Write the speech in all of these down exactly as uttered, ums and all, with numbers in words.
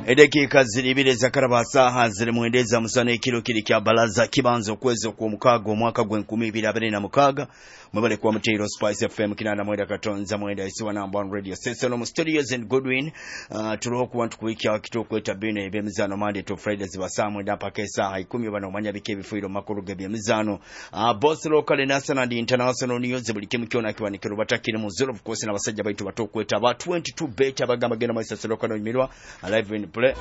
Edakika ziri ibiri zakaraba saha ziri mwendeza musana ekiro kiri kya balaza kibanza okwezo ku mukago omwaka gw'enkumi ibiri abiri na mukaaga mwebale kwa Mutiro Spice F M kinana mwenda katonza mwenda isiwa number one radio station mu studios in Goodwin. Uh, tuliho ku wantu kuwiki kitoko etabine ebyemizano Monday to Friday ziba saa mwenda paka esaha ikumi bano manya bike bifuiro makuru gebyemizano. Uh, both local national and international news buli kimu kyona kiwanikiro batakire mu zero of course na basajja baitu batokweta ba twenty-two bet abagamba genda maisa local no mirwa live in play.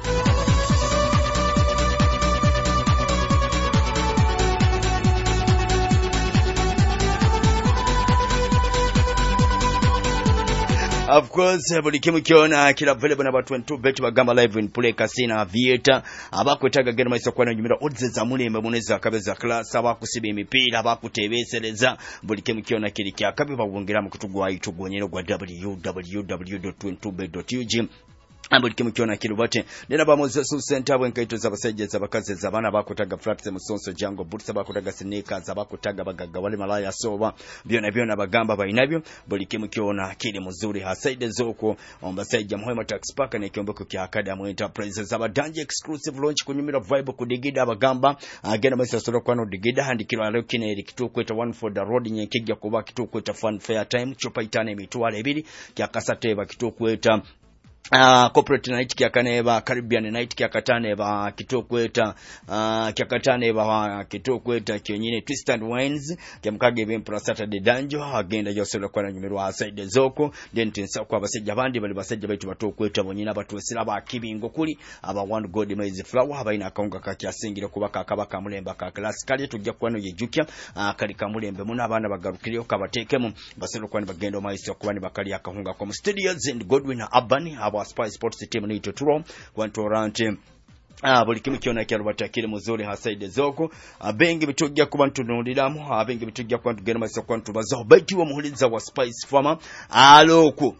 Of course, buli kimu kyona kila available na twenty-two bet bagamba live in play casino aviator abakwetaga genda maisa kwa nyumira odds za mulembe muneza kabeza class abakusiba emipira abakutebesereza buli kimu kyona kiri kya kabi babongera mu kutugwa itugonyero gwa w w w dot twenty-two bet dot u g Ambo kimu kyona kirubate nena bamuze su center bwenkaito zabasajja zabakaze zabana bakutaga flats musonso jango butsa bakutaga sneakers abakutaga bagaga wale malaya soba byona byona bagamba bayinabyo buli kimu kyona kiri muzuri hasaide zoko ombasajja muhema tax park ne kyombeko kya Academy Enterprises abadanje exclusive launch kunyumira vibe kudigida abagamba agenda masa solo kwano digida handikiro alokine erikitu kweta one for the road nyekijja kuba kitu kweta fun fair time chopa itane mitwale ebiri kya kasate bakitu kweta Uh, corporate night kya kaneba Caribbean night kya katane ba kitokweta uh, kya katane ba kitokweta kyenyine twist and wines kya mkage bempra Saturday danjo agenda yoselo kwa nyumirwa side zoko dentinsa kwa basajja bandi bali basajja baitu batokweta bonyina batwesira ba kibingo kuli aba one god maize flower abaina kaunga kakya singira kubaka kabaka mulemba ka class kali tujja kwano yejukya uh, kali kamulembe muna abana bagarukiriyo kabatekemu baselo kwani bagendo maize kwani bakali akahunga kwa studios and Godwin Abani wa Spice Sports team ni totoro kwantorante ah buli kimu kyona kya rubatakire muzuri hasaide zoko abengi bitujja kuba ntunuliramu abengi bitujja kwa ntugera masa kwa ntubazo baiti wa muhuliza wa Spice Farmer aloko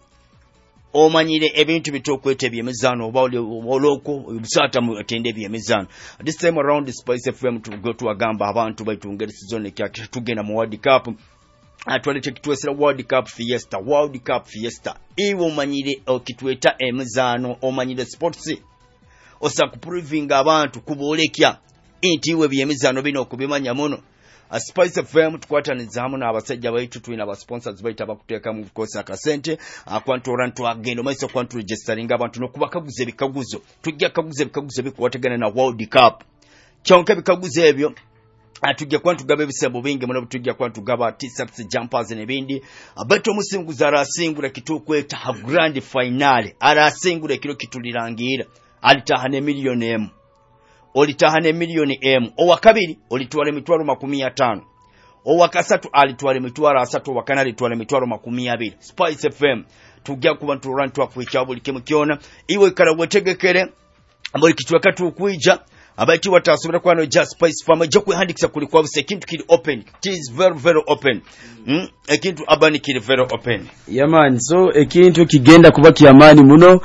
omanyire ebintu bitokwete byemizano obawole oloko ubusata mu atende byemizano this time around the Spice F M to go to agamba abantu baitungere season kya tugenda mu World Cup atwale chekitwesera World Cup Fiesta World Cup Fiesta iwo manyire okitweta emizano omanyire sports osa kuproving abantu kubolekya inti we byemizano bino okubimanya muno a Spice F M tukwataniza hamu na abasajja baitu twina aba sponsors baita bakuteka mu kosa kasente akwantora ntu agendo maiso kwantu registering abantu no kubakaguze bikaguzo tujja kaguze bikaguzo bikwategana na World Cup kyonke bikaguze ebyo atujja kwantu gabe bisebo bingi muno tujja kwantu gaba t-shirts jumpers nebindi abato musinguza arasingura kitukweta ha grand finale arasingura kilo kitulirangira alitahane milioni M olitahane milioni M owakabiri olitwale mitwalo makumi atano owakasatu alitwale mitwalo asatu wakana alitwale mitwalo makumi abiri Spice F M tujja kuba nturantu akwicha buli kimu kyona iwe kala wetegekere ambali kitwaka tukwija abaiti watasubira kwano just Spice Farmer jo kwehandikisa kuli kwa buse kintu kili open it is very very open mm ekintu abani kili very open yaman so ekintu kigenda kuba kyamani muno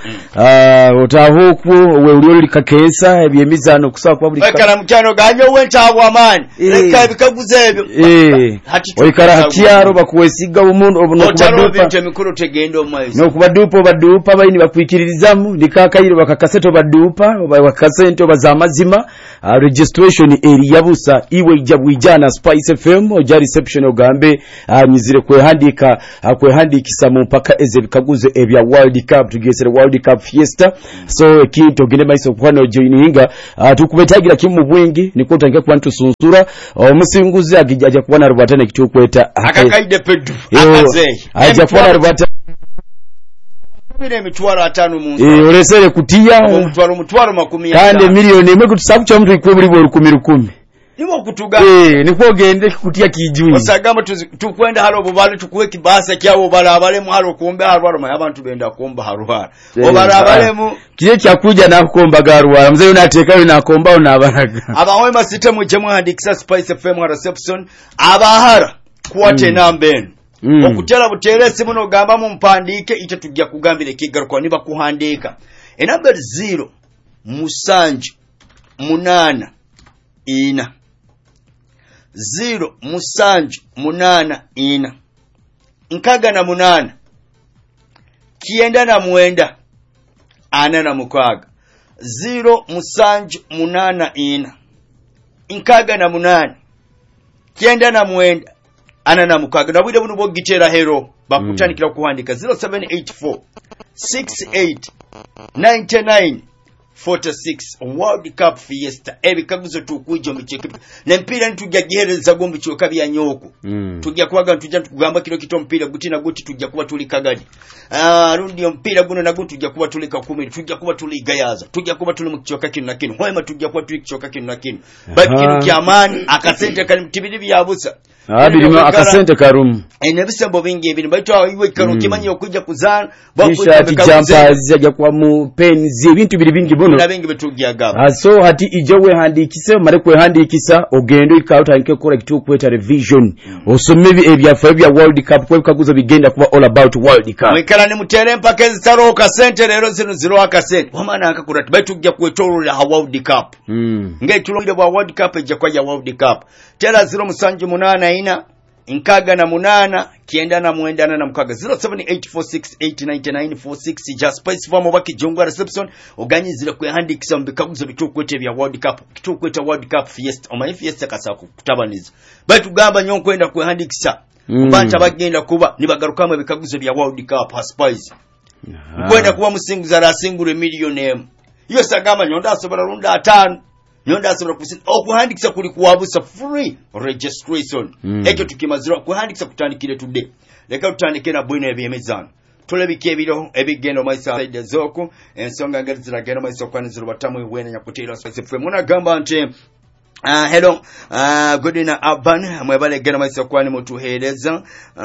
ah uh, otahuku we ulioli kakensa ebyemizano kusaba kwa buli kala mkyano ganyo wenta abo amani leka bikaguze ebyo eh oikara hakyaro bakuwesiga umuntu obuno kubadupa otarobe mikuru tegendo omwezi no kubadupa badupa bayini bakwikiririzamu nikakayiro bakakaseto badupa bakasento bazamazima Uh, registration area busa iwe ijabwijana Spice F M oja reception ogambe anyizire uh, kwehandika uh, kwehandikisa mu mpaka eze bikaguze ebya World Cup tugesere World Cup Fiesta so kinto gine maiso kwano joininga uh, tukubetagira kimu bwingi niko tanke kwantu sunsura omusinguzi uh, agijaja kubona rubatane kitukweta akakaide pedu akaze aja kubona rubatane bire mitwaro atanu munsi eh olesere kutiya mutwaro mutwaro makumi kande milioni imwe kutusabu cha mtu ikwe buli bwo rukumi rukumi niwo kutuga eh niko gende kutiya kijuyi osagamba tukwenda halo bobale tukuwe kibasa kyawo balabale mu halo kumbe harwaro ma abantu benda kumba harwara obalabale mu kiye kyakuja na kukomba garwara mzee unateka na komba unabaraga abawe masite mu jemu handikisa Spice F M reception abahara kwate mm. nambeno Mm. okutera buteresi muno gamba mu mpandike ite tujja kugambira kigaruko niba kuhandika enamba zero musanju munana ina zero musanju munana ina nkaga na munana kienda na mwenda ana na mukaga zero musanju munana ina inkaga na munani kyenda na mwenda ana na mukaga na bwide buno bogitera hero bakutanikira mm. kuhandika zero seven eight four six eight nine nine four six World Cup Fiesta ebikaguzo tukujo micheke nempira ntujja gereza gombi kyoka bya nyoko mm. tujja kwaga tujja tukugamba kilo kito mpira guti na guti tujja kuba tuli kagadi ah rundi mpira guno na guti tujja kuba tuli kakumi tujja kuba tuli gayaza tujja kuba tuli mukyoka kino na kino hoema tujja kuba tuli kyoka kino na kino bali kino kyamani akasente kali mtibiri byabusa abirima akasente karum ene bisembo bingi ebiri baito iwe karo kimanyi okujja kuzana bakujja jampa zijja kwa mu pens ebintu biri bingi bono na bingi betujja gaba aso hati ijowe handikise mare kwe handikisa ogendo ikauta nke correct to kweta revision osomebi ebyafa bya World Cup kwe kaguzo bigenda kuba all about World Cup wekala ni mutere mpaka zitaro kasente lero zino zero akasente wamana akakurati baitujja kwetolera ha World Cup mm. ngetulonde bwa World Cup ejja kwa ya World Cup tera zero musanju munana ina inkaga na munana kienda na muendana na mkaga zero seven eight four six eight nine nine four six just space for mobaki jongwa reception oganyi zile kwe handikisa mbikaguzo bitukwete bya World Cup kitukwete World Cup Fiesta omanyi Fiesta kasako kutabaniza batu gamba nyon kwenda kwe handikisa mbanta mm. bagenda kuba nibagarukamwe bikaguzo bya World Cup spice kwenda kuba musinguza la singure million iyo sagama nyonda asobora runda atano nyonda asobora kusinga okuhandikisa kuli kuwabusa free registration mm. ekyo tukimazira kuhandikisa kutandikire today leka tutandike na bwino ebyemezano tulebike ebiro ebigendo maisa side zoko ensonga ngati ziragenda maisa kwani zirubatamwe wena nyakutira specific muna gamba nte Uh, hello, uh, good in Aban, mwebale gena maisa kwani mutuhereza,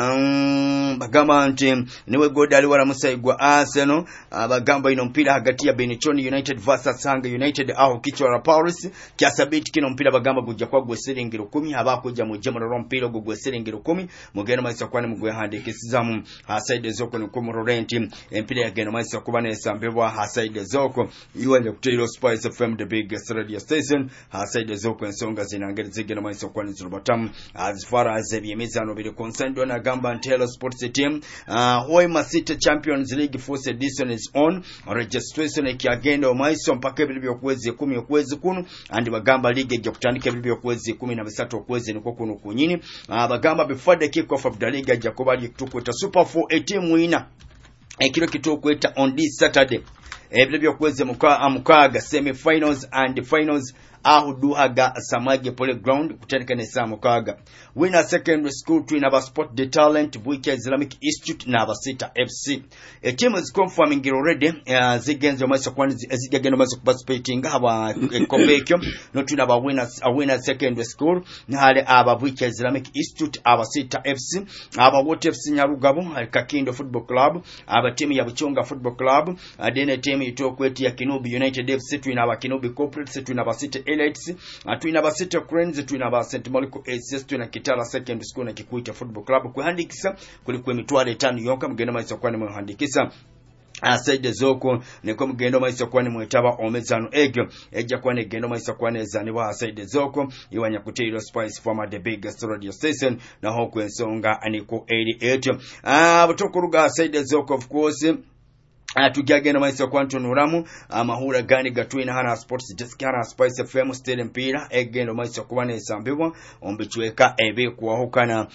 um, bagamba nti, niwe godali wala musaigwa Arsenal, uh, bagamba ino mpira hagati ya Benichoni United versus Hanga United aho kichwa la Paris, kiasabiti kino mpira bagamba kujja kwa gwe siringi lukumi, haba kuja mujema na mpira gwe siringi lukumi, mugena maisa kwani mugwe handikisizamu, hasaide zoko ni kumurorenti, mpira ya gena maisa kubane esambebwa, hasaide zoko, yuwa nyakutiro Spice F M, the biggest radio station, hasaide zoko ensonga zinangeri zigena maiso kwani zirubatamu as far as ebyemizano biri concerned na gamba Antelo Sports Team uh, Hoima City Champions League fourth edition is on registration ikiagenda maiso mpaka ebyo kwezi kumi okwezi kunu andi bagamba league ejja kutandika ebyo kwezi kumi na bisatu okwezi niko kuno kunyini uh, bagamba before the kick off of the league ejja kubali tukweta Super four team winner ekiro kitokweta on this Saturday ebyo kwezi muka amukaga semi finals and finals aho duhaga Samage Playground kutandika ne Samukaga winner secondary school twin aba sport the talent Buike Islamic Institute na Abasita F C a team is confirming already uh, zigenzo maso kwani zigagenda maso participating aba Kobekyo no twin aba winners a winner secondary school na hale aba Buike Islamic Institute Abasita F C aba Wote F C Nyarugabo Kakindo Football Club aba team ya Buchonga Football Club adene team itokweti ya Kinubi United F C twin aba Kinubi Corporate twin aba City Elites twina ba City Cranes twina ba Saint Monica A C S twina Kitala Second School na Kikuita Football Club kuhandikisa kuli kwa mitwale tano yonka mgenda maisa kwani muhandikisa asaide zoko neko mgendo maisa kwani mwetaba omezano egyo ejja kwani gendo maisa kwani zanibwa asaide zoko iwanya kutiro Spice former the biggest radio station na hoku ensonga aniko eighty-eight ah butokuruga asaide zoko of course atugagenda maisa kwantu nuramu amahura gani gatwina hana sports just kana Spice F M stadium mpira egendo maisa kubana esambibwa ombichweka ebe kuwahukana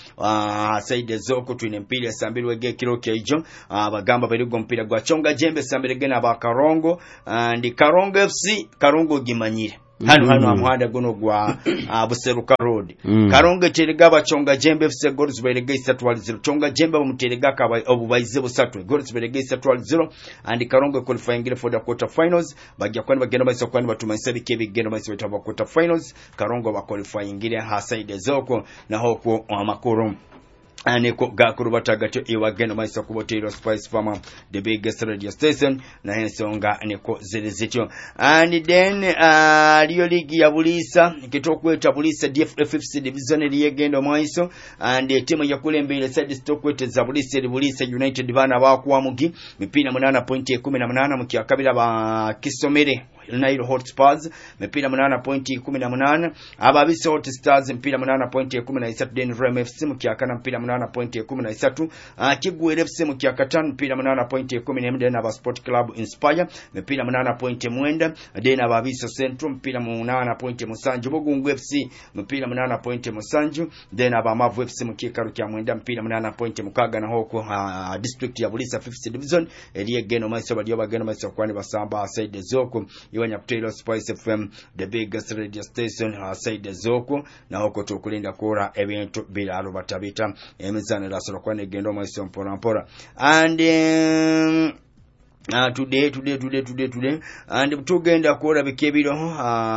side zoko twine mpira esambirwe ge kiro kyejo abagamba baligo mpira gwa chonga jembe sambire gena abakarongo ndi Karongo F C Karongo gimanyire hano hano amwanda gono gwa Buseruka Road Karongo terega bachonga jembe F C goals berege three zero chonga jembe bamuterega kaba obubayize busatu goals berege three zero and Karongo qualifying for the quarter finals bagya kwani bagenda bayisa kwani batumaisa bikebe genda bayisa betaba quarter finals Karongo ba qualifying ile ha side zoko na hoko amakuru aneko gakurubata gato iwagenda maisa kubotero Spice Farmer the biggest radio station na hensonga aneko zilizityo and then uh, liyo ligi ya Bulisa kitokweta Bulisa D F F C division liyegendo maiso and timu ya kulembele side stokwete za Bulisa Bulisa United bana bakuwa mugi mipina munana point kumi na munana mukiakabira ba Kisomere Nile Hot Spurs mpira munana pointi kumi na munana ababise Hot Stars mpira munana pointi kumi na isatu Den Rem F C mu kyakana mpira munana pointi kumi na isatu Kigwere F C mu kyakatano mpira munana pointi kumi na mwenda aba Sport Club Inspire mpira munana pointi mwenda Den ababise Central mpira munana pointi musanju Bugungu F C mpira munana pointi musanju Den abamavu F C mu kikaru kya mwenda mpira munana pointi mukaga na hoko uh, district ya Bulisa fifth division eliye geno maiso baliyo bageno maiso kwani basamba side zoko iwanya Taylor Spice F M the biggest radio station uh, side zoko na hoko tukulinda kura ebintu bilalo batabita emizana rasolo kwani gendo maiso mpora mpora and um, Uh, today today today today today and tugenda kuora bikebiro uh,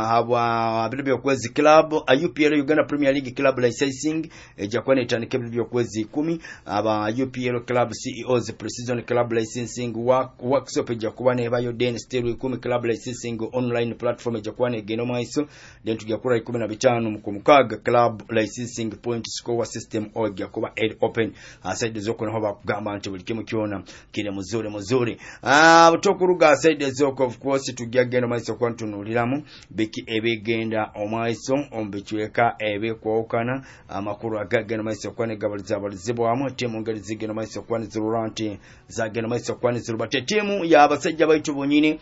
aba bilibyo kwezi club U P L Uganda Premier League club licensing ejakwana itandike bilibyo kwezi kumi aba U P L club C E Os precision club licensing work workshop ejakwana ebayo den still kumi club licensing online platform ejakwana egeno maiso then tujakura kumi na bitano mukumukaga club licensing point score system ojakuba aid open aside zoko no bagamba nti bulikemu kiona kile muzuri muzuri Ah, butokuruga side zoko of course tugagenda maiso kwantunuliramu biki ebegenda omaiso ombichweka ebe kwokana amakuru agagenda maiso kwane gabaliza balizibwa amu timu ngari zigenda maiso kwane ziruranti zagenda maiso kwane zirubate timu ya abasajja baitu bonyini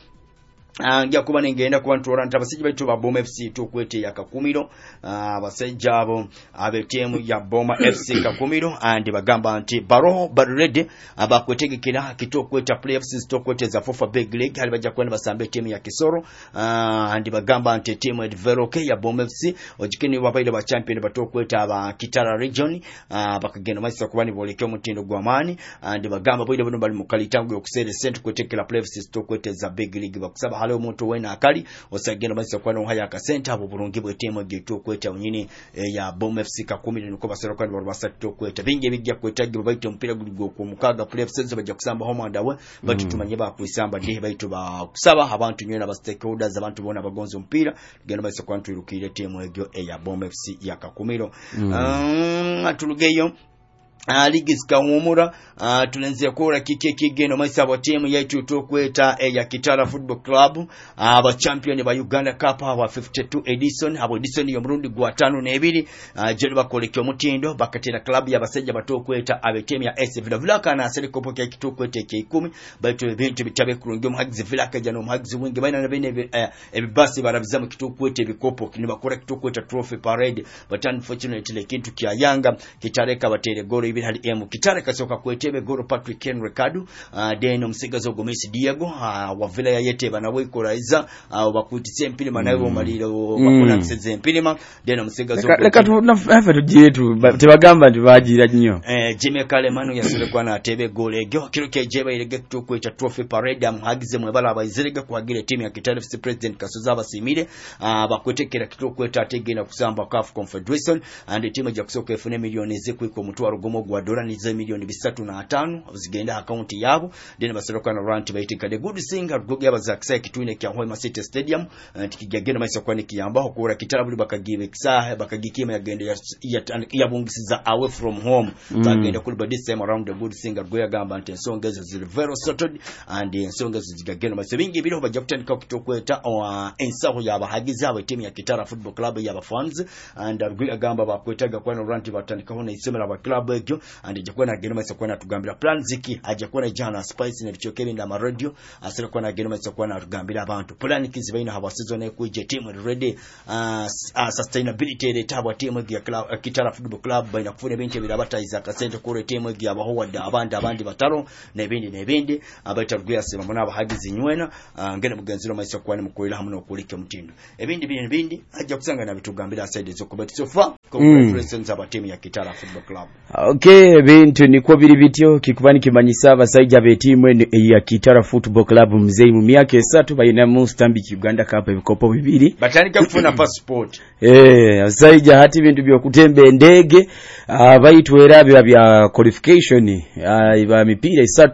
Angia uh, kuba nengenda kuba ntuora ntabasijja baitu ba Boma F C tukwete ya Kakumiro abasajja uh, abo abe timu ya Boma F C Kakumiro andi bagamba nti Baroho Barred abakwetegekera kitokweta playoffs tokwete za Fofa Big League hali bajja kwenda basambe timu ya Kisoro uh, andi bagamba nti timu ya Veroke ya Boma F C ojikeni babaide ba champion batokweta aba Kitara region uh, bakagenda maisa kuba ni boleke mutindo gwamani andi bagamba boide bono bali mukalitangu yokusere cent kwetekera playoffs tokwete za Big League bakusaba halo muntu wena akali osagenda basa kwa no haya ka center abo burungi bwe timu gitu kweta unyini e, ya Boma F C Kakumiro niko basera kwa barabasa to kweta binge bijja kweta gibo baito mpira guligo ku mukaga playoffs bajja kusamba homo ndawe batu tumanye ba kuisamba ndihe baito ba kusaba abantu nyona ba stakeholders abantu bona bagonzo mpira genda basa kwa nturukire timu egyo e ya Boma F C ya Kakumiro mm. um, atulugeyo Uh, ligi zikawumura uh, tulenze kora kike kigeno maisa wa timu yaitu tokweta e ya Kitara Football Club aba uh, champion ba Uganda Cup aba fifty-two edition abo edition yo murundi gwa tano na ebiri uh, jeli bakolekyo mutindo bakatera club ya basajja batokweta abe timu ya S Villa Villa kana asali kopo kya kitokweta ke kumi baitu ebintu bitabe kurungi muhagizi Villa kajano muhagizi wingi baina na bene ebibasi uh, barabizamu kitokweta ebikopo kinibakora kitokweta trophy parade but unfortunately kintu kya Yanga kitareka batere golo ibiri hali emu Kitare kasoka kwetebe goro Patrick Henry Kadu uh, deno msigazo Gomez Diego uh, wa Villa ya yete banawe koraiza uh, bakutise mpili manawe mm. maliro bakuna nseze mpilima deno msigazo leka tu nafa tujetu tebagamba ndibajira nnyo eh Jimmy Kalemano yasule kwa na tebe gole egyo kiro kejeba irege tukweta trophy parade amhagize mwebala abayizirege kuhagire timu ya Kitare F C president Kasuza basimire uh, bakwetekera kitokweta ategena kusamba C A F Confederation and timu ya kusoka efune milioni zikwiko mutwaro gomo gwa dola ni za milioni bisatu na atano zigenda akaunti yabo deni baseroka na rant baitika the good singer goge abazakisa kitwine kya Hoima City Stadium tikigagenda maisa kwa ni kiyamba okura Kitara bakagibe kisaha bakagikima yagende ya, ya, ya bungisiza away from home mm. bagenda kuliba this time around the good singer goya gamba nte nsongeza zili very sorted and nsongeza zigagenda maisa bingi biro bajakutandika kitokweta uh, ensaho yabahagiza aba timu ya Kitara Football Club yaba fans and goya gamba bakwetaga kwa no rant batandika hona isomera ba club egyo and jakwana agenda maisa kwa natugambira plan ziki ajakwana jana Spice ne bichokebe nda ma radio asira kwa agenda maisa kwa natugambira abantu plan kizibaina haba season ekuje team ready uh, uh, sustainability rate haba team ya club uh, Kitara Football Club baina kufuna binti birabata izaka sente kure team ya baho da abandi abandi bataro nebindi nebindi abaita rugya sema mona abahagizi nywena uh, ngene muganziro maisa kwa ni mukoira hamwe nokulike mutindo ebindi bindi bindi ajja kusanga na bitugambira side zo kubati sofa congratulations aba team ya Kitara Football Club. Okay, bintu niko biri bityo kikubani kimanyisa abasajja betimu ya Kitara Football Club mzee mu myaka esatu bayina mu Stanbic Uganda Cup ebikopo bibiri batandika kufuna passport eh asajja hati bintu byo kutembe ndege uh, bayitwera bya bya qualification uh, iba mipira esatu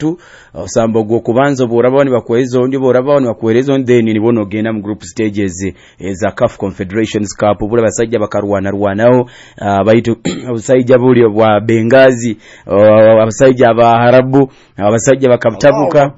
osambo gwo kubanzo boraba ni bakweza ondi boraba ni bakweleza on then ni bono genda mu group stages eza C A F Confederations Cup bula basajja bakarwana rwanao abayito abasajja buli bwa Bengazi abasajja aba Harabu abasajja bakatabuka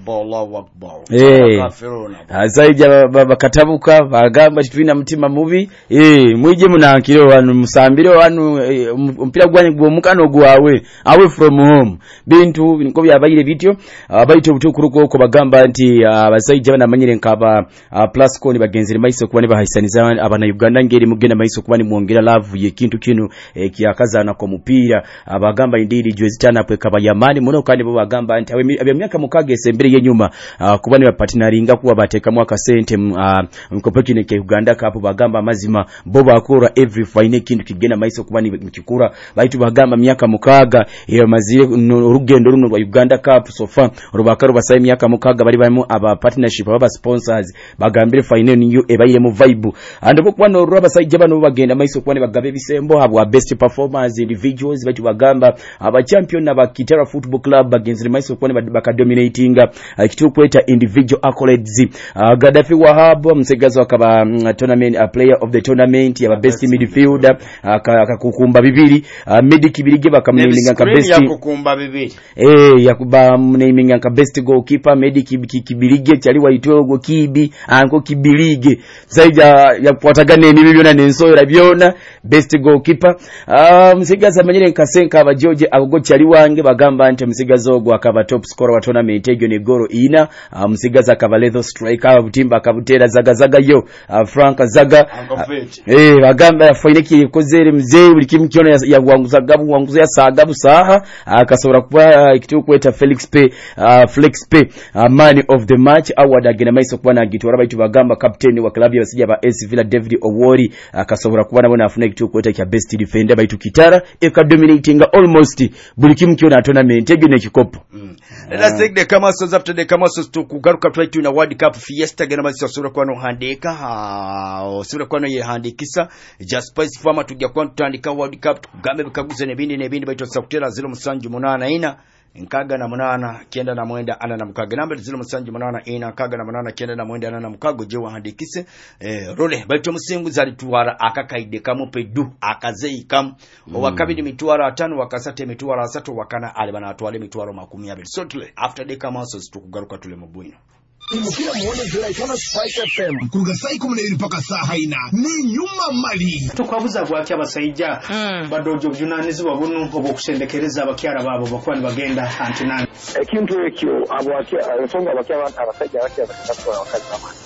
eh abasajja bakatabuka bagamba titwina mutima mubi eh mwije munankiro wanu musambire wanu mpira gwanye gwo mukano gwawe away from home bintu nko byabayire bityo abayito butukuruko ko bagamba nti abasajja banamanyire nkaba Plascon bagenzire maiso kuba ne bahaisaniza abana Uganda ngeri mugenda maiso kuba ni muongera love ye kintu kinu kiyakazana ko mupira abagamba indiri jwezi tana pwe kaba yamani muno kandi bo bagamba nti abya myaka mukaga esembere yenyuma kuba ne partneringa kuba bateka mwaka sente mkopeki ke Uganda Cup bagamba amazima bo bakora every fine kintu kigenda maiso kuba ni mkikura baitu bagamba myaka mukaga iyo mazire urugendo runo rwa Uganda Cup sofa rubakaro basaye myaka mukaga bari barimo aba partnership aba sponsors bagambire fine niyo ebaye mu vibe andiko kuba no rwabasajja bano bagenda maiso kuba ne bagabe bisembo abo best performers individuals baitu bagamba aba champion aba Kitara Football Club bagenzire maiso kuba ne bakadominating uh, kitu kweta individual accolades uh, Gaddafi Wahab msegazo wakaba um, tournament uh, player of the tournament ya best midfielder akakukumba uh, bibiri uh, Medic Birige bakamnaminga ka best yakukumba bibiri eh yakuba mnaminga ka best goalkeeper Medic Kibirige cyali waitwe go kibi anko Kibirige zaija yakwatagane ni bibyona nensoyera byona best goalkeeper uh, msegazo amanyire nkasenka aba George abugo cyali wange bagamba nti msegazo gwa akaba top scorer wa tournament egyo ne goro ina uh, msigaza akaba leather striker butimba akabutera zaga zaga yo uh, Frank Zaga uh, eh bagamba yafaineki kozere mzee buli kimu kiona ya, ya wanguza gabu wanguza ya saga busaha akasobora uh, kuba uh, kitu kweta Felix Pay uh, Flex Pay uh, man of the match award agena maiso kuba na gitwara baitu bagamba captain wa club ya basija ba A S Villa David Owori akasobora kuba nabona afuna kitu kweta kya best defender baitu Kitara eka dominating almost buli kimu kiona tournament egyo ne kikopo mm. Let us take the Kamasos after the Kamasos to kugaruka twaitu na World Cup Fiesta gena masi wasura kwa no handika ha wasura kwa no ye handikisa just spice fama tujja kwa tutandika World Cup tugambe bikaguze nebindi nebindi baito sakutera zero musanju munana ina nkaga na munana kienda na mwenda ana na mukaga namba zero musanju munana ina kaga na munana kienda na mwenda ana na mukago je wahandikise eh role baito musingu zali tuwara akakaide kamupe du akazei kam mm. wakabidi mitwara atano wakasate mitwara asatu wakana ale bana atwale mitwaro makumi abiri so tule after the Kamasos tukugaruka tule mubwino Mukira muone zira ikana Spice F M kuruga sai kumuneri mpaka saa haina ni nyuma mali tukwabuza gwaki abasayija mm. badojo byunanizi babunu obo kusendekereza abakyara babo bakwani bagenda antinani ekintu ekyo abwaki abasonga abakyara abasajja abakyara bakatwa wakazi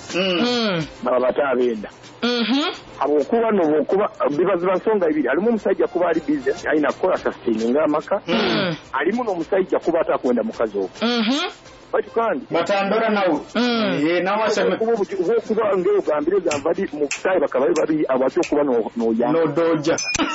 mm baba batabenda mhm abo kuba no kuba bibaza basonga ibiri alimo umusajja kuba ali business aina kola sustaining amaka mm alimo no umusajja kuba atakwenda mukazi oku mhm bati kandi batandora nawo eh nawo asema kuba kuba ngero gambire gambadi mu kusai bakaba bari abacyo kuba no no ya no doja